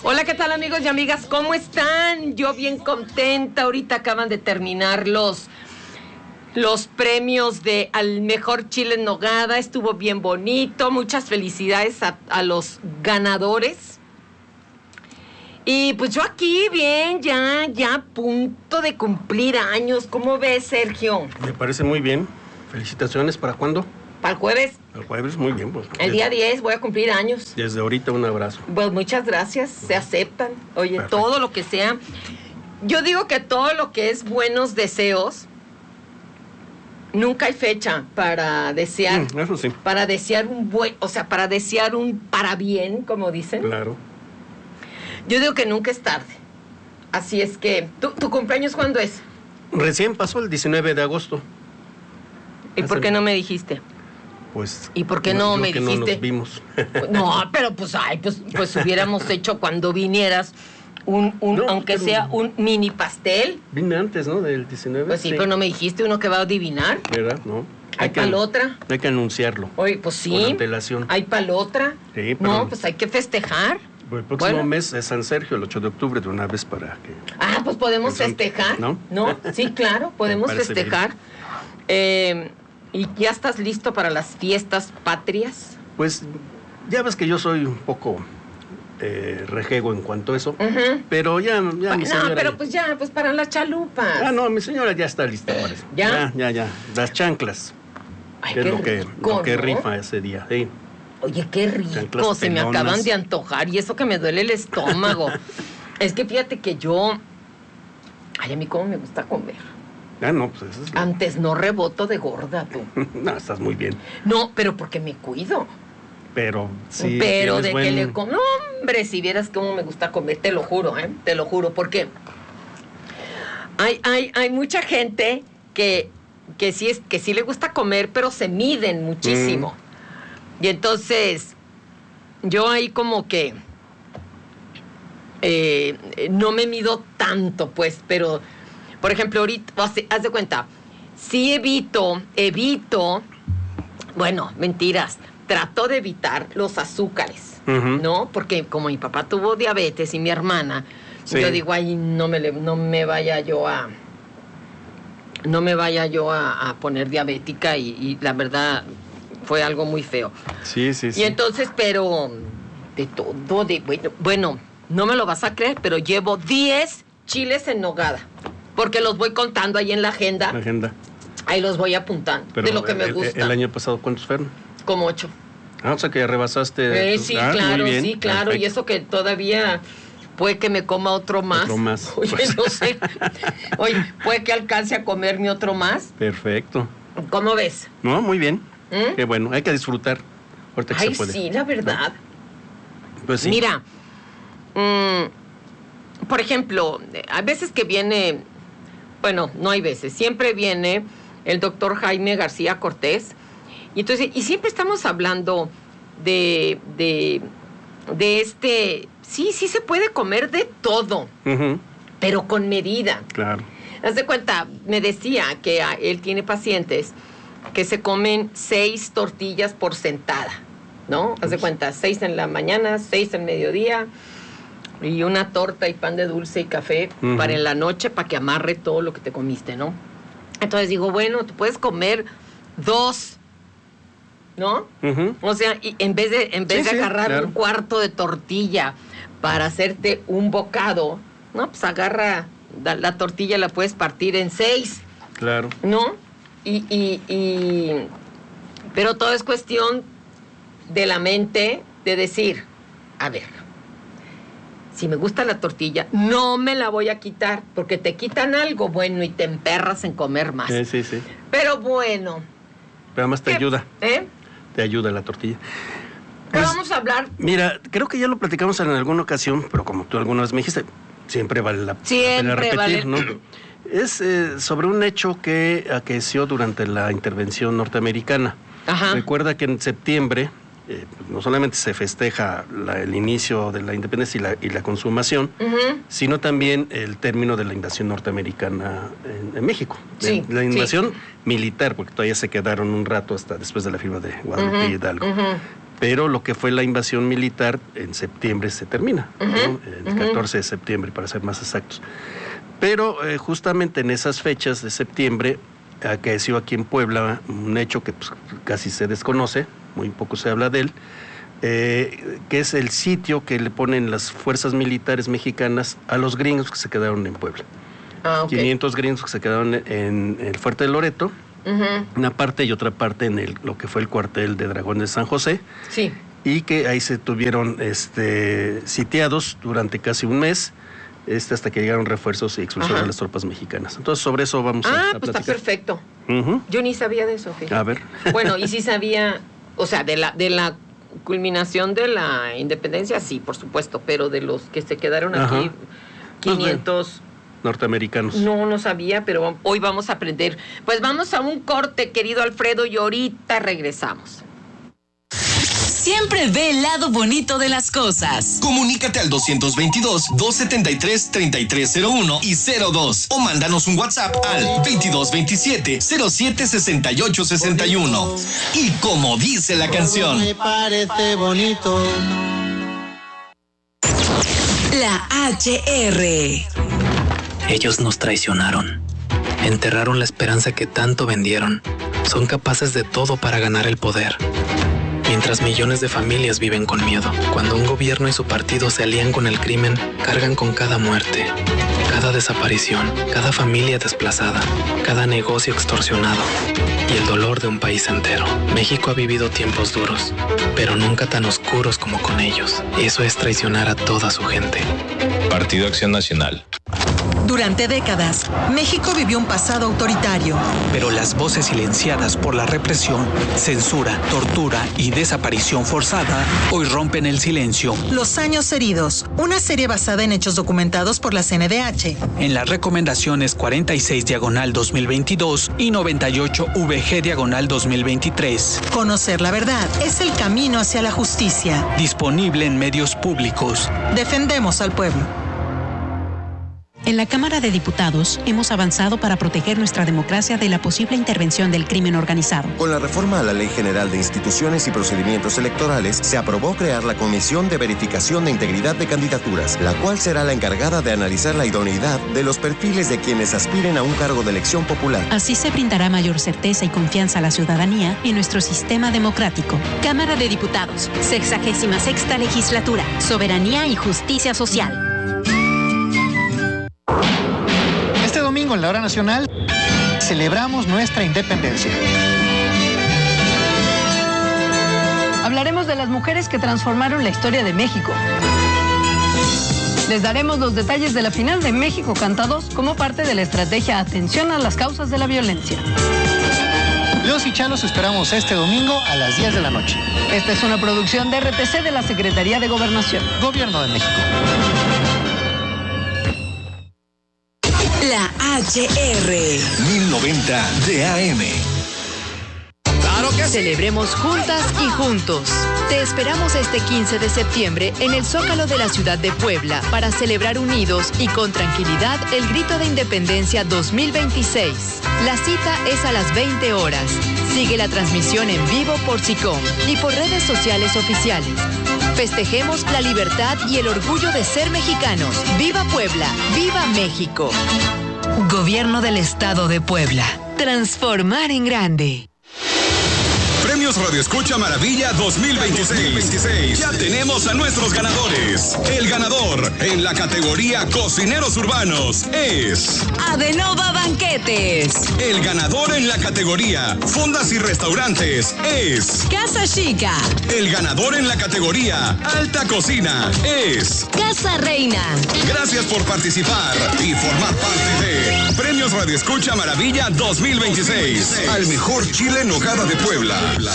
Hola, ¿qué tal, amigos y amigas? ¿Cómo están? Yo bien contenta. Ahorita acaban de terminar los premios de al mejor chile en nogada. Estuvo bien bonito. Muchas felicidades a los ganadores. Y pues yo aquí bien, ya a punto de cumplir años. ¿Cómo ves, Sergio? Me parece muy bien. Felicitaciones. ¿Para cuándo? Para el jueves. El jueves, muy bien. Pues, El día 10 voy a cumplir años. Desde ahorita un abrazo. Pues muchas gracias, se aceptan. Oye, Perfecto. todo lo que sea. Yo digo que todo lo que es buenos deseos, nunca hay fecha para desear. Eso sí. Para desear para desear un para bien, como dicen. Claro. Yo digo que nunca es tarde. Así es que, ¿tu cumpleaños cuándo es? Recién pasó el 19 de agosto. ¿Y por qué no me dijiste? Pues. ¿Y por qué no me que dijiste? No nos vimos. No, pero pues hubiéramos hecho cuando vinieras No, aunque pero sea un mini pastel. Vine antes, ¿no? Del 19. Pues sí, pero no me dijiste uno que va a adivinar. ¿Verdad? No. Hay palotra. Hay que anunciarlo. Oye, pues sí. Con antelación. Hay palotra. Sí, pero. No, pues hay que festejar. El próximo mes es San Sergio, el 8 de octubre, de una vez para que. Ah, pues podemos festejar. ¿No? ¿No? Sí, claro, podemos parece festejar. ¿Y ya estás listo para las fiestas patrias? Pues ya ves que yo soy un poco rejego en cuanto a eso, pero ya mi señora... No, pero pues para las chalupas. Ah, no, mi señora ya está lista para eso. ¿Ya? Ya. Las chanclas. Ay, Que es qué lo que rico, ¿no? rifa ese día. Sí. Oye, qué rico, Chanclas se me pelonas. acaban de antojar y eso que me duele el estómago. Es que fíjate que ay, a mí cómo me gusta comer. Ah, no, pues eso es... Antes no reboto de gorda, tú. No, estás muy bien. No, pero porque me cuido. Pero sí. Pero tienes de que le como... No, hombre, si vieras cómo me gusta comer, te lo juro, porque hay mucha gente que sí le gusta comer, pero se miden muchísimo. Y entonces, yo ahí como que no me mido tanto, pues, pero, por ejemplo, ahorita, haz de cuenta, sí evito, bueno, mentiras, trato de evitar los azúcares, ¿no? Porque como mi papá tuvo diabetes y mi hermana, sí. Yo digo, ay, no me vaya yo a poner diabética y la verdad fue algo muy feo. Sí. Y entonces, pero de todo, bueno, no me lo vas a creer, pero llevo 10 chiles en nogada, porque los voy contando ahí en la agenda. Ahí los voy apuntando, pero de lo que me gusta. El año pasado, ¿cuántos fueron? Como 8. Ah, o sea que ya rebasaste. Sí, claro, muy bien, sí, claro. perfecto. Y eso que todavía puede que me coma otro más. Otro más. Oye, Pues. no sé. Oye, puede que alcance a comerme otro más. Perfecto. ¿Cómo ves? No, muy bien. Qué bueno, hay que disfrutar. Ahorita que Ay, se puede. sí, la verdad. Pues sí. Mira, por ejemplo, hay veces que viene, bueno, no hay veces, siempre viene el doctor Jaime García Cortés, y siempre estamos hablando de sí se puede comer de todo, pero con medida. Claro. Haz de cuenta, me decía que él tiene pacientes que se comen 6 tortillas por sentada, ¿no? Haz de cuenta, 6 en la mañana, 6 al mediodía, y una torta y pan de dulce y café para en la noche, para que amarre todo lo que te comiste, ¿no? Entonces digo, bueno, tú puedes comer 2, ¿no? O sea, y en vez de agarrar claro. un cuarto de tortilla para hacerte un bocado, no, pues agarra la tortilla, la puedes partir en 6. Claro. ¿No? Pero todo es cuestión de la mente, de decir, a ver, si me gusta la tortilla, no me la voy a quitar, porque te quitan algo bueno y te emperras en comer más. Sí. Pero bueno. Pero además te ayuda. Te ayuda la tortilla. ¿Qué vamos a hablar? Mira, creo que ya lo platicamos en alguna ocasión, pero como tú alguna vez me dijiste, siempre vale la pena repetir, ¿no? Es sobre un hecho que acaeció durante la intervención norteamericana. Ajá. Recuerda que en septiembre no solamente se festeja el inicio de la independencia y la consumación, sino también el término de la invasión norteamericana en México. Sí, la invasión militar, porque todavía se quedaron un rato hasta después de la firma de Guadalupe Hidalgo. pero lo que fue la invasión militar en septiembre se termina, ¿no? El 14 de septiembre, para ser más exactos. Pero justamente en esas fechas de septiembre acaeció aquí en Puebla un hecho que pues, casi se desconoce, muy poco se habla de él, que es el sitio que le ponen las fuerzas militares mexicanas a los gringos que se quedaron en Puebla. 500 gringos que se quedaron en el Fuerte de Loreto, una parte y otra parte en lo que fue el cuartel de Dragones de San José. Sí. Y que ahí se tuvieron sitiados durante casi un mes, hasta que llegaron refuerzos y expulsaron a las tropas mexicanas. Entonces, sobre eso vamos a platicar. Pues está perfecto. Yo ni sabía de eso, fíjate. A ver. Bueno, y sí sabía, o sea, de la culminación de la independencia, sí, por supuesto, pero de los que se quedaron aquí, 500... norteamericanos. No sabía, pero hoy vamos a aprender. Pues vamos a un corte, querido Alfredo, y ahorita regresamos. Siempre ve el lado bonito de las cosas. Comunícate al 222-273-3301 y 02 o mándanos un WhatsApp al 2227-076861. Y como dice la canción, me parece bonito. La HR. Ellos nos traicionaron. Enterraron la esperanza que tanto vendieron. Son capaces de todo para ganar el poder. Mientras millones de familias viven con miedo. Cuando un gobierno y su partido se alían con el crimen, cargan con cada muerte, cada desaparición, cada familia desplazada, cada negocio extorsionado y el dolor de un país entero. México ha vivido tiempos duros, pero nunca tan oscuros como con ellos. Eso es traicionar a toda su gente. Partido Acción Nacional. Durante décadas, México vivió un pasado autoritario. Pero las voces silenciadas por la represión, censura, tortura y desaparición forzada hoy rompen el silencio. Los años heridos, una serie basada en hechos documentados por la CNDH. En las recomendaciones 46/2022 y 98/VG/2023. Conocer la verdad es el camino hacia la justicia. Disponible en medios públicos. Defendemos al pueblo. En la Cámara de Diputados hemos avanzado para proteger nuestra democracia de la posible intervención del crimen organizado. Con la reforma a la Ley General de Instituciones y Procedimientos Electorales, se aprobó crear la Comisión de Verificación de Integridad de Candidaturas, la cual será la encargada de analizar la idoneidad de los perfiles de quienes aspiren a un cargo de elección popular. Así se brindará mayor certeza y confianza a la ciudadanía en nuestro sistema democrático. Cámara de Diputados, 66ª Legislatura, Soberanía y Justicia Social. Este domingo en la Hora Nacional celebramos nuestra independencia. Hablaremos de las mujeres que transformaron la historia de México. Les daremos los detalles de la final de México Canta 2 como parte de la estrategia Atención a las Causas de la Violencia. Los y Chalos esperamos este domingo a las 10 de la noche. Esta es una producción de RTC de la Secretaría de Gobernación. Gobierno de México. La HR. 1090 de AM. ¡Claro que sí! Celebremos juntas y juntos. Te esperamos este 15 de septiembre en el Zócalo de la ciudad de Puebla para celebrar unidos y con tranquilidad el Grito de Independencia 2026. La cita es a las 20 horas. Sigue la transmisión en vivo por SICOM y por redes sociales oficiales. Festejemos la libertad y el orgullo de ser mexicanos. ¡Viva Puebla! ¡Viva México! Gobierno del Estado de Puebla. Transformar en grande. Premios Radio Escucha Maravilla 2026. Ya tenemos a nuestros ganadores. El ganador en la categoría Cocineros Urbanos es Adenova Banquetes. El ganador en la categoría Fondas y Restaurantes es Casa Chica. El ganador en la categoría Alta Cocina es Casa Reina. Gracias por participar y formar parte de Premios Radio Escucha Maravilla 2026. Al mejor chile en nogada de Puebla.